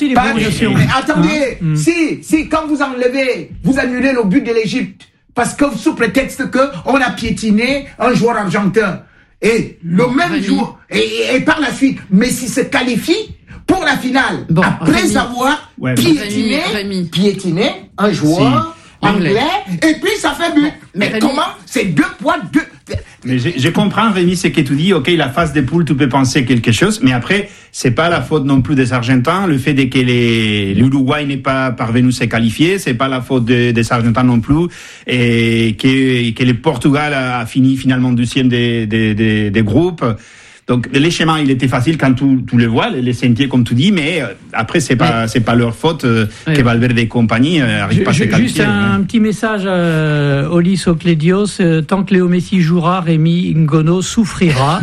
aussi les prolongations. Mais attendez, si, quand vous annulez le but de l'Égypte, parce que sous prétexte qu'on a piétiné un joueur argentin, et le même jour, et par la suite, Messi se qualifie pour la finale, après avoir piétiné un joueur anglais, et puis ça fait but. Mais comment? C'est 2 points, 2... Mais je comprends, Rémi, ce que tu dis. Ok, la phase des poules, tu peux penser quelque chose, mais après, c'est pas la faute non plus des Argentins. Le fait que l'Uruguay n'est pas parvenu à se qualifier, c'est pas la faute des Argentins non plus, et que le Portugal a fini finalement deuxième des groupes. Donc les schémas, il était facile quand tu le vois, les sentiers comme tu dis, mais après c'est pas leur faute que Valverde et compagnie arrivent pas à se qualifier. Juste un petit message à Olis Oclédios, tant que Léo Messi jouera, Rémi Ngono souffrira.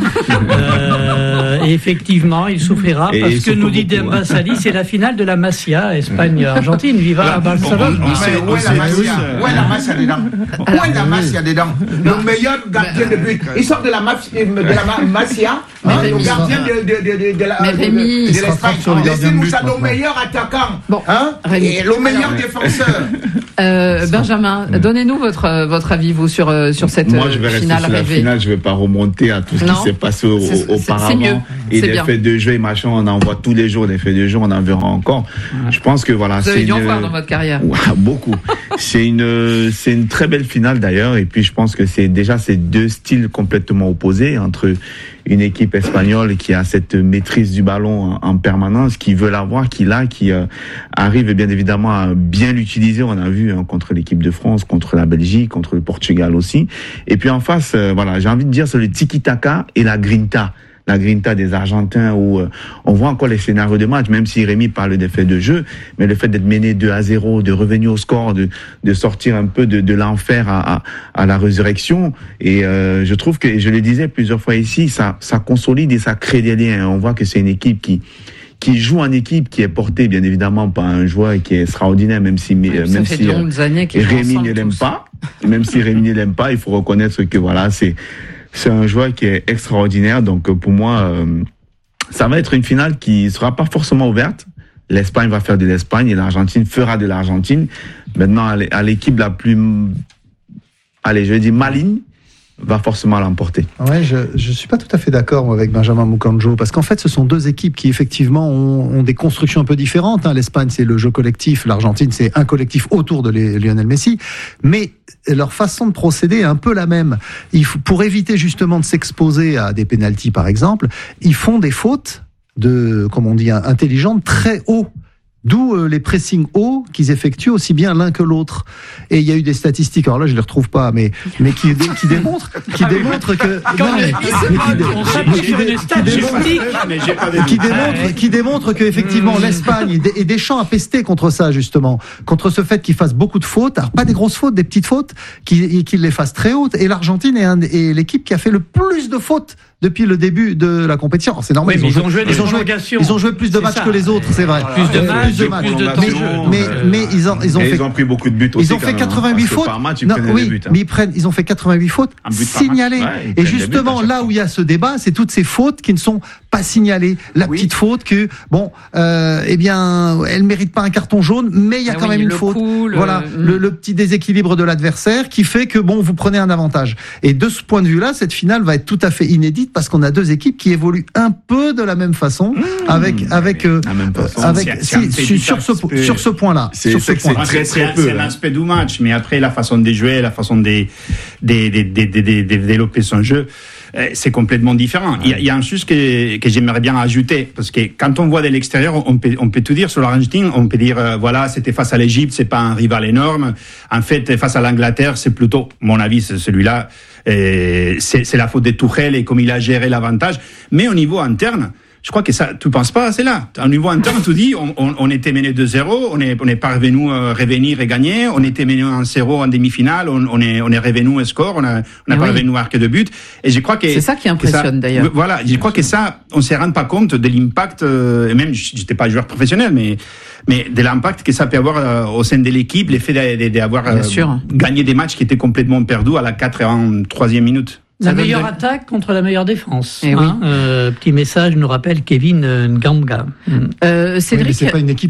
Et effectivement, il souffrira parce que nous dit Demba Sali, c'est la finale de la Masia, Espagne-Argentine. Viva Barcelone. Où est la Masia dedans? Où est la Masia dedans? Le meilleur gardien de but. Il sort de la Masia. Le gardien de l'Espagne. Laissez-nous ça, nos meilleurs attaquants. Et le meilleur défenseur. Benjamin, donnez-nous votre avis, vous, sur cette Moi, je vais rester finale sur la finale, je ne vais pas remonter à tout ce qui s'est passé auparavant. Et des faits de jeu et machin, on en voit tous les jours, des faits de jeu, on en verra encore. Je pense que voilà. Vous avez dû en voir dans votre carrière. Beaucoup. C'est une très belle finale d'ailleurs, et puis je pense que c'est 2 styles complètement opposés entre une équipe espagnole qui a cette maîtrise du ballon en permanence, qui veut l'avoir, qui arrive bien évidemment à bien l'utiliser. On a vu contre l'équipe de France, contre la Belgique, contre le Portugal aussi. Et puis en face, j'ai envie de dire, c'est le tiki-taka et la grinta. La grinta des Argentins, où on voit encore les scénarios de match, même si Rémi parle des faits de jeu, mais le fait d'être mené 2-0, de revenir au score, de sortir un peu de l'enfer à la résurrection. Et je trouve que, je le disais plusieurs fois ici, ça consolide et ça crée des liens. On voit que c'est une équipe qui joue en équipe, qui est portée bien évidemment par un joueur qui est extraordinaire, même si Rémi ne l'aime pas. Même si Rémi ne l'aime pas, il faut reconnaître que voilà, c'est un joueur qui est extraordinaire. Donc pour moi, ça va être une finale qui sera pas forcément ouverte. L'Espagne va faire de l'Espagne et l'Argentine fera de l'Argentine. Maintenant, à l'équipe la plus, maligne, va forcément l'emporter. Ouais, je suis pas tout à fait d'accord avec Benjamin Mukanjo, parce qu'en fait, ce sont 2 équipes qui effectivement ont des constructions un peu différentes. L'Espagne, c'est le jeu collectif, l'Argentine, c'est un collectif autour de Lionel Messi, mais leur façon de procéder est un peu la même. Pour éviter justement de s'exposer à des pénaltys, par exemple, ils font des fautes intelligentes très haut. D'où les pressings hauts qu'ils effectuent aussi bien l'un que l'autre. Et il y a eu des statistiques, alors là je les retrouve pas, mais qui démontrent qui démontrent que effectivement l'Espagne et Deschamps a pesté contre ça justement, contre ce fait qu'ils fassent beaucoup de fautes, alors pas des grosses fautes, des petites fautes, qu'ils les fassent très hautes. Et l'Argentine est l'équipe qui a fait le plus de fautes depuis le début de la compétition. Alors, c'est normal. Oui, ils ont joué plus de matchs que les autres, c'est vrai. Plus de matchs, plus de temps. Mais ils ont pris beaucoup de buts aussi. Ils ont fait 88 fautes. Par match, ils ont fait 88 fautes signalées. Et justement, là où il y a ce débat, c'est toutes ces fautes qui ne sont pas signalées. La petite faute que, elle mérite pas un carton jaune, mais il y a quand même une faute. Voilà, le petit déséquilibre de l'adversaire qui fait que, vous prenez un avantage. Et de ce point de vue-là, cette finale va être tout à fait inédite parce qu'on a 2 équipes qui évoluent un peu de la même façon, sur ce point-là. C'est l'aspect du match, mais après la façon de jouer, la façon de développer son jeu, c'est complètement différent. Il y a un chose que j'aimerais bien ajouter, parce que quand on voit de l'extérieur, on peut tout dire sur l'Argentine, on peut dire c'était face à l'Égypte, c'est pas un rival énorme. En fait, face à l'Angleterre, c'est plutôt, mon avis, c'est celui-là. C'est la faute de Tuchel et comme il a géré l'avantage. Mais au niveau interne, je crois que ça, tu penses pas, c'est là. Au niveau interne, tu dis, on était mené 2-0, on est pas revenu revenir et gagner, on était mené 1-0 en demi-finale, on est revenu au score, on n'a pas revenu marquer de but. Et je crois que c'est ça qui impressionne d'ailleurs. Voilà, je crois que ça, on se rend pas compte de l'impact, et même, j'étais pas joueur professionnel, mais de l'impact que ça peut avoir au sein de l'équipe, l'effet d'avoir gagné des matchs qui étaient complètement perdus à la 83e minute. La meilleure attaque contre la meilleure défense. Petit message nous rappelle Kevin Ngamba. Cédric, c'est pas une équipe